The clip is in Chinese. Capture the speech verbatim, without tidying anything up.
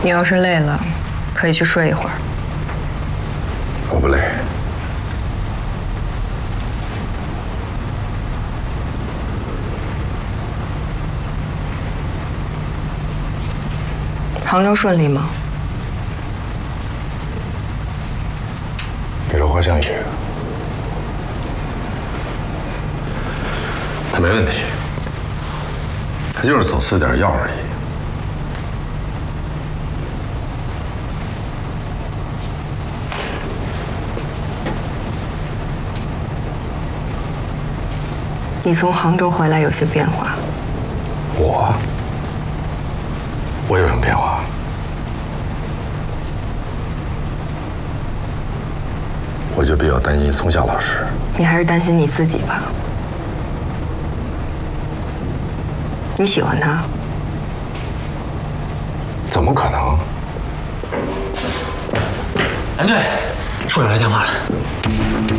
你要是累了，可以去睡一会儿。 我不累。 杭州顺利吗？ 宇宙花像雨，他没问题，他就是走私点药而已。 你从杭州回来有些变化。 我？我有什么变化？我就比较担心松下老师。 你还是担心你自己吧。你喜欢他？ 怎么可能？ 蓝队，处长来电话了。